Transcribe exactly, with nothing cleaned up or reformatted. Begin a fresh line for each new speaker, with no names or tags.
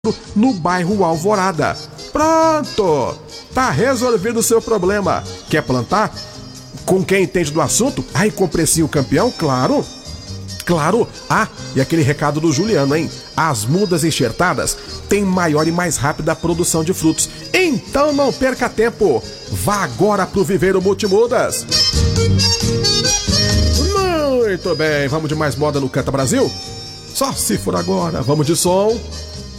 no bairro Alvorada. Pronto! Tá resolvido o seu problema. Quer plantar? Com quem entende do assunto? Ai, com precinho campeão? Claro! Claro! Ah, e aquele recado do Juliano, hein? As mudas enxertadas têm maior e mais rápida produção de frutos. Então não perca tempo! Vá agora pro Viveiro Multimudas! Muito bem, vamos de mais moda no Canta Brasil? Só se for agora, vamos de som.